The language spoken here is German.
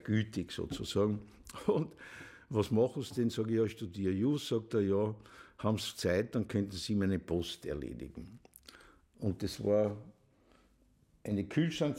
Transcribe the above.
gütig sozusagen. Und was machen Sie denn? Sage ich, ja, ich studiere Jus. Sagt er, ja, haben Sie Zeit, dann könnten Sie meine Post erledigen. Und das war eine Kühlschrank